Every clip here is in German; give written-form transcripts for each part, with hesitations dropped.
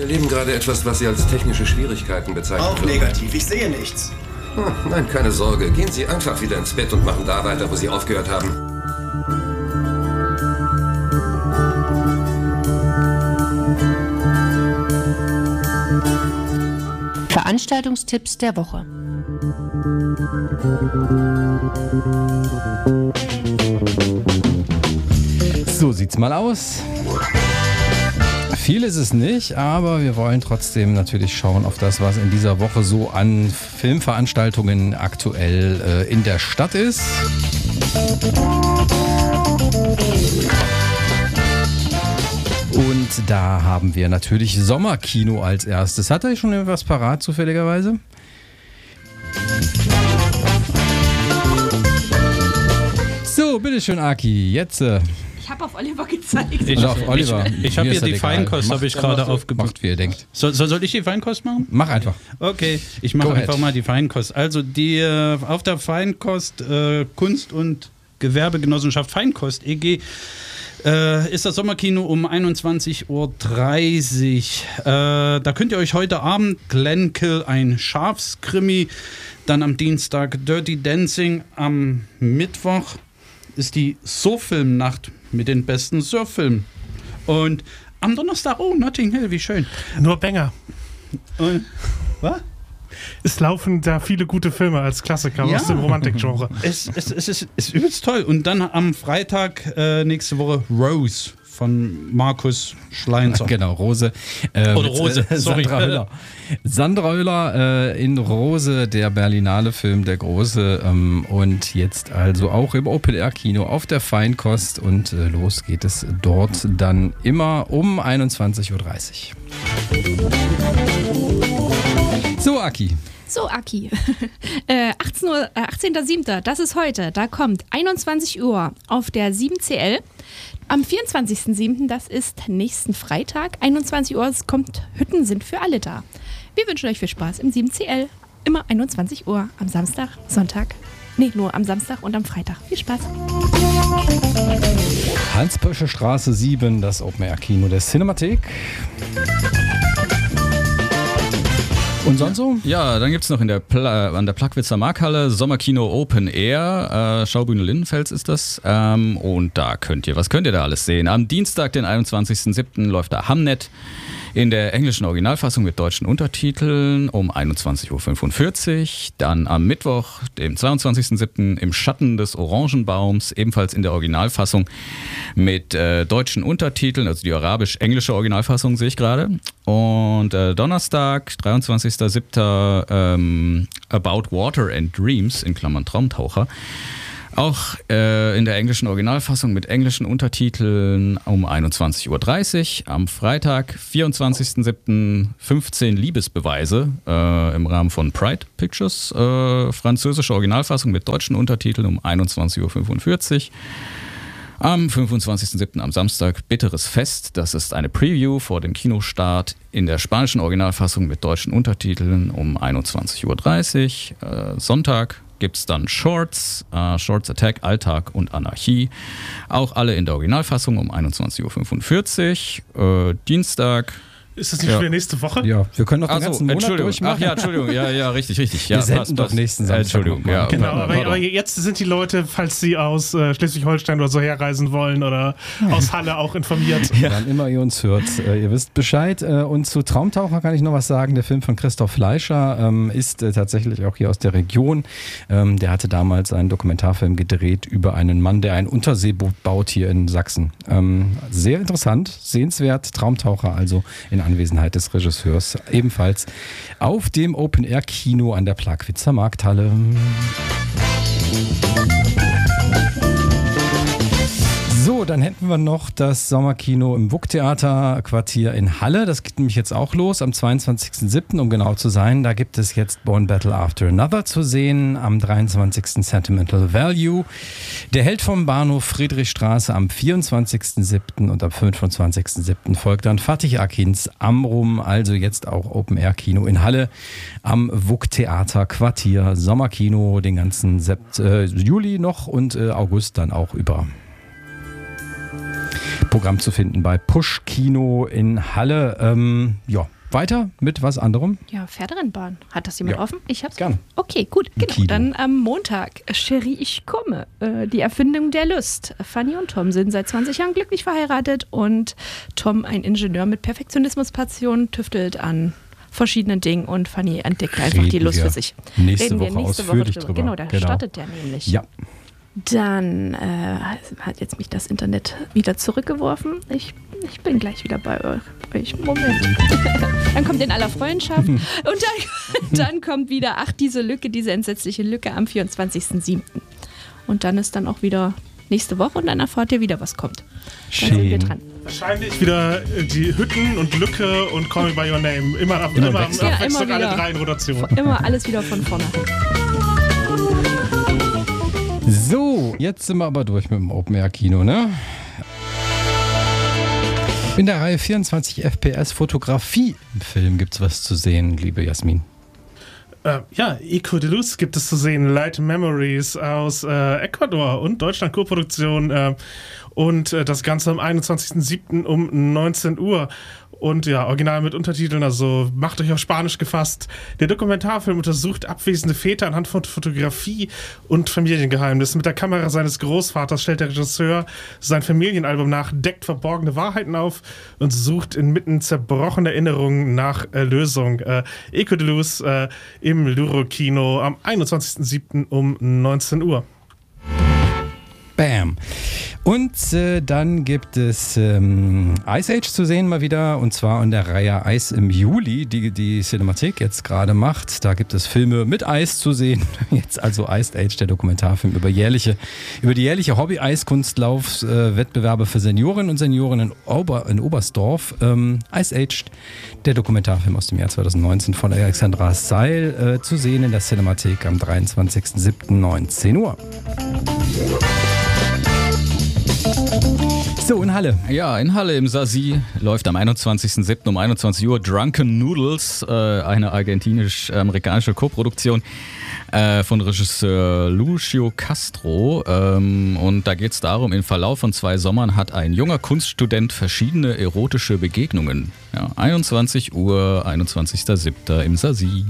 erleben gerade etwas, was Sie als technische Schwierigkeiten bezeichnen. Auch negativ, ich sehe nichts. Nein, keine Sorge. Gehen Sie einfach wieder ins Bett und machen da weiter, wo Sie aufgehört haben. Veranstaltungstipps der Woche. So sieht's mal aus. Viel ist es nicht, aber wir wollen trotzdem natürlich schauen auf das, was in dieser Woche so an Filmveranstaltungen aktuell in der Stadt ist. Und da haben wir natürlich Sommerkino als erstes. Hat er schon etwas parat, zufälligerweise? So, bitteschön, Aki, jetzt. Ich habe auf Oliver gezeigt. Ich habe hier die Feinkost, habe ich gerade aufgebaut. Macht, wie ihr denkt. Soll ich die Feinkost machen? Mach einfach. Okay, ich mache einfach mal die Feinkost. Also auf der Feinkost Kunst- und Gewerbegenossenschaft Feinkost EG ist das Sommerkino um 21.30 Uhr. Da könnt ihr euch heute Abend Glenkill, ein Schafskrimi, dann am Dienstag Dirty Dancing, am Mittwoch ist die So-Film-Nacht mit den besten Surffilmen. Und am Donnerstag, Notting Hill, wie schön. Nur Banger. Was? Es laufen da viele gute Filme als Klassiker aus dem Romantik-Genre. Es ist übelst toll. Und dann am Freitag nächste Woche Rose von Markus Schleinzer. Genau, Rose. Oder Rose, sorry. Sandra Hüller in Rose, der Berlinale-Film, der große. Und jetzt also auch im Open-Air-Kino auf der Feinkost. Und los geht es dort dann immer um 21.30 Uhr. So, Aki. So, Aki. 18.07., das ist heute. Da kommt 21 Uhr auf der 7CL. Am 24.07., das ist nächsten Freitag, 21 Uhr, es kommt Hütten sind für alle da. Wir wünschen euch viel Spaß im 7CL. Immer 21 Uhr am Samstag, Sonntag. Nee, nur am Samstag und am Freitag. Viel Spaß. Hans-Bösche Straße 7, das Open-Air-Kino der Cinemathek. Und sonst so? Ja, dann gibt es noch an der Plagwitzer Markthalle Sommerkino Open Air, Schaubühne Lindenfels ist das. Und da was könnt ihr da alles sehen? Am Dienstag, den 21.07. läuft da Hamnet in der englischen Originalfassung mit deutschen Untertiteln um 21.45 Uhr. Dann am Mittwoch, dem 22.07. im Schatten des Orangenbaums, ebenfalls in der Originalfassung mit deutschen Untertiteln, also die arabisch-englische Originalfassung sehe ich gerade. Und Donnerstag, 23.07. About Water and Dreams, in Klammern Traumtaucher. Auch in der englischen Originalfassung mit englischen Untertiteln um 21.30 Uhr. Am Freitag, 24.07. 15 Liebesbeweise im Rahmen von Pride Pictures. Französische Originalfassung mit deutschen Untertiteln um 21.45 Uhr. Am 25.07. am Samstag Bitteres Fest. Das ist eine Preview vor dem Kinostart in der spanischen Originalfassung mit deutschen Untertiteln um 21.30 Uhr. Sonntag gibt es dann Shorts, Shorts Attack, Alltag und Anarchie. Auch alle in der Originalfassung um 21.45 Uhr. Dienstag. Ist das nicht schon wieder nächste Woche? Ja, wir können doch den ganzen Monat durchmachen. Ach ja, Entschuldigung. Ja, richtig. Ja, wir senden doch nächsten Samstag. Entschuldigung. Ja, genau, aber jetzt sind die Leute, falls sie aus Schleswig-Holstein oder so herreisen wollen oder aus Halle auch informiert. Ja. Wann immer ihr uns hört, ihr wisst Bescheid. Und zu Traumtaucher kann ich noch was sagen. Der Film von Christoph Fleischer ist tatsächlich auch hier aus der Region. Der hatte damals einen Dokumentarfilm gedreht über einen Mann, der ein Unterseeboot baut hier in Sachsen. Sehr interessant, sehenswert. Traumtaucher also in Anwesenheit des Regisseurs, ebenfalls auf dem Open-Air-Kino an der Plagwitzer Markthalle. So, dann hätten wir noch das Sommerkino im WUK-Theater-Quartier in Halle. Das geht nämlich jetzt auch los am 22.07., um genau zu sein. Da gibt es jetzt Born Battle After Another zu sehen. Am 23. Sentimental Value. Der Held vom Bahnhof Friedrichstraße am 24.07. und am 25.07. folgt dann Fatih Akins Amrum. Also jetzt auch Open-Air-Kino in Halle am WUK-Theater-Quartier. Sommerkino den ganzen Juli noch und August dann auch über. Programm zu finden bei Push Kino in Halle. Weiter mit was anderem? Ja, Pferderennbahn. Hat das jemand offen? Ich hab's. Gerne. Okay, gut. Genau. Kino. Dann am Montag. Cherie, ich komme. Die Erfindung der Lust. Fanny und Tom sind seit 20 Jahren glücklich verheiratet und Tom, ein Ingenieur mit Perfektionismuspassion, tüftelt an verschiedenen Dingen und Fanny entdeckt einfach die Lust für sich. Nächste Woche ausführlich drüber. Genau, da startet der nämlich. Ja. Dann hat jetzt mich das Internet wieder zurückgeworfen. Ich bin gleich wieder bei euch. Moment. Dann kommt in aller Freundschaft. Und dann kommt wieder, diese entsetzliche Lücke am 24.07. Und dann ist dann auch wieder nächste Woche und dann erfahrt ihr wieder, was kommt. Dann sind wir dran. Wahrscheinlich wieder die Hütten und Lücke und Call Me By Your Name. Immer am Wechsel, alle 3 in Rotation. Immer alles wieder von vorne. So, jetzt sind wir aber durch mit dem Open-Air-Kino, ne? In der Reihe 24 FPS Fotografie im Film gibt's was zu sehen, liebe Jasmin. Eco de Luz gibt es zu sehen. Light Memories aus Ecuador und Deutschland Co-Produktion. Und das Ganze am 21.07. um 19 Uhr. Und ja, original mit Untertiteln, also macht euch auf Spanisch gefasst. Der Dokumentarfilm untersucht abwesende Väter anhand von Fotografie und Familiengeheimnissen. Mit der Kamera seines Großvaters stellt der Regisseur sein Familienalbum nach, deckt verborgene Wahrheiten auf und sucht inmitten zerbrochener Erinnerungen nach Erlösung. Eco de Luz im Luro-Kino am 21.07. um 19 Uhr. Bam. Und dann gibt es Ice Age zu sehen mal wieder, und zwar in der Reihe Eis im Juli, die Cinemathek jetzt gerade macht. Da gibt es Filme mit Eis zu sehen. Jetzt also Ice Age, der Dokumentarfilm über die jährliche Hobby-Eiskunstlauf-Wettbewerbe für Seniorinnen und Senioren in Oberstdorf. Ice Age, der Dokumentarfilm aus dem Jahr 2019 von Alexandra Seil, zu sehen in der Cinemathek am 23.07.19 Uhr. So, in Halle. Ja, in Halle im Sasi läuft am 21.07. um 21 Uhr Drunken Noodles, eine argentinisch-amerikanische Koproduktion von Regisseur Lucio Castro. Und da geht es darum, im Verlauf von 2 Sommern hat ein junger Kunststudent verschiedene erotische Begegnungen. Ja, 21 Uhr, 21.07. im Sasi.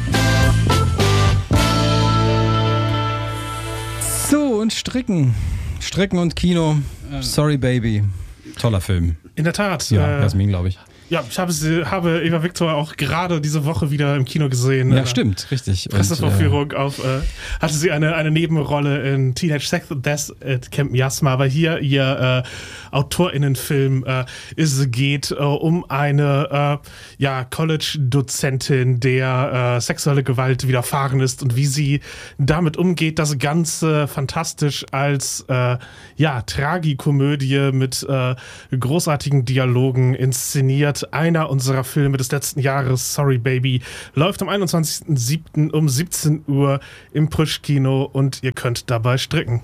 So, und Stricken und Kino. Sorry Baby. Toller Film. In der Tat. Ja, Jasmin, glaube ich. Ja, ich habe Eva Victor auch gerade diese Woche wieder im Kino gesehen. Ja, stimmt, richtig. Pressevorführung hatte sie eine Nebenrolle in Teenage Sex and Death at Camp Miasma, aber hier ihr AutorInnenfilm. Es geht um eine College-Dozentin, der sexuelle Gewalt widerfahren ist und wie sie damit umgeht. Das Ganze fantastisch als Tragikomödie mit großartigen Dialogen inszeniert. Einer unserer Filme des letzten Jahres, Sorry Baby, läuft am 21.07. um 17 Uhr im Push-Kino und ihr könnt dabei stricken.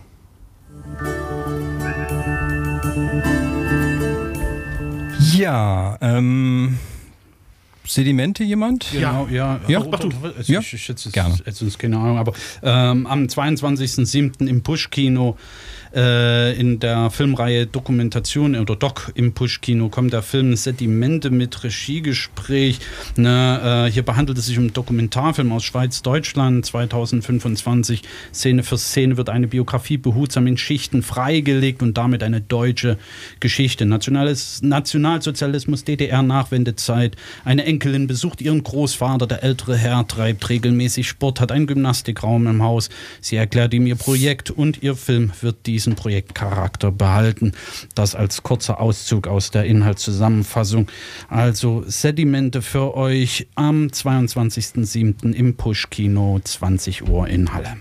Ja, Sedimente jemand? Genau, ja. Mach du. Ich schätze es keine Ahnung, aber am 22.07. im Push-Kino in der Filmreihe Dokumentation oder Doc im Push-Kino kommt der Film Sedimente mit Regiegespräch. Hier behandelt es sich um einen Dokumentarfilm aus Schweiz-Deutschland 2025. Szene für Szene wird eine Biografie behutsam in Schichten freigelegt und damit eine deutsche Geschichte. Nationalsozialismus, DDR-Nachwendezeit. Eine Enkelin besucht ihren Großvater. Der ältere Herr treibt regelmäßig Sport, hat einen Gymnastikraum im Haus. Sie erklärt ihm ihr Projekt und ihr Film wird diesen Projektcharakter behalten. Das als kurzer Auszug aus der Inhaltszusammenfassung. Also Sedimente für euch am 22.07. im Push-Kino, 20 Uhr in Halle.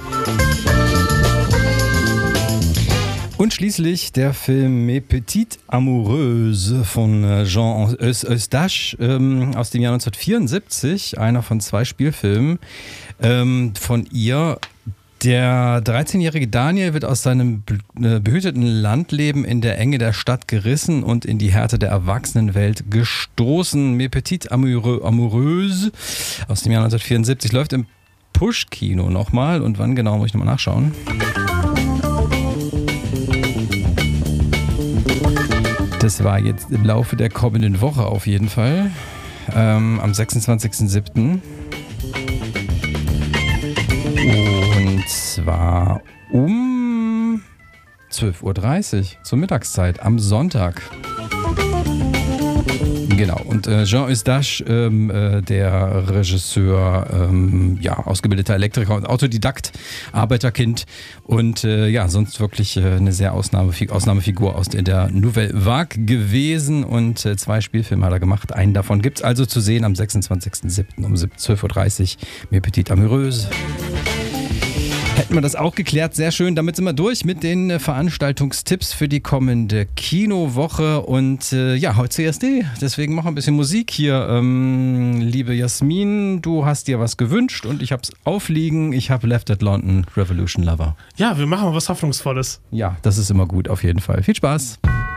Und schließlich der Film Mes Petites Amoureuses von Jean Eustache aus dem Jahr 1974, einer von 2 Spielfilmen von ihr. Der 13-jährige Daniel wird aus seinem behüteten Landleben in der Enge der Stadt gerissen und in die Härte der Erwachsenenwelt gestoßen. Mes Petites Amoureuses aus dem Jahr 1974 läuft im Push-Kino nochmal. Und wann genau, muss ich nochmal nachschauen. Das war jetzt im Laufe der kommenden Woche auf jeden Fall. Am 26.07. Und zwar um 12.30 Uhr zur Mittagszeit am Sonntag. Genau, und Jean Eustache, der Regisseur, ausgebildeter Elektriker und Autodidakt, Arbeiterkind und sonst wirklich eine sehr Ausnahmefigur aus der Nouvelle Vague gewesen und 2 Spielfilme hat er gemacht. Einen davon gibt es also zu sehen am 26.07. um 12.30 Uhr, Mes Petites Amoureuses. Hätten wir das auch geklärt, sehr schön. Damit sind wir durch mit den Veranstaltungstipps für die kommende Kinowoche und heute CSD, deswegen machen wir ein bisschen Musik hier. Liebe Jasmin, du hast dir was gewünscht und ich habe es aufliegen. Ich habe Left at London, Revolution Lover. Ja, wir machen mal was Hoffnungsvolles. Ja, das ist immer gut, auf jeden Fall. Viel Spaß.